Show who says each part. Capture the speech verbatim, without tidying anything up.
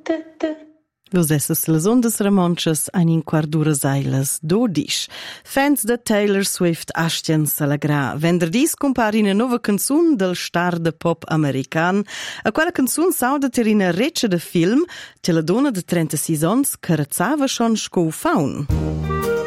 Speaker 1: Los essas las ondas ramonchas ein in quarduras ailas dodisch. Fans de Taylor Swift astien s'alegra. Venderdis compari una nova canzun del star de pop american. A quella canzun sauda ter ina reccia de film, te la donna de trentasei ans carazzava schon sco faun.